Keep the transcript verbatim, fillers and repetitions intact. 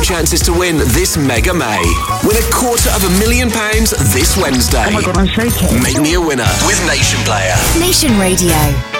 chances to win this Mega May. Win a quarter of a million pounds this Wednesday. Oh my God, I'm shaking. Make me a winner with Nation Player. Nation Radio.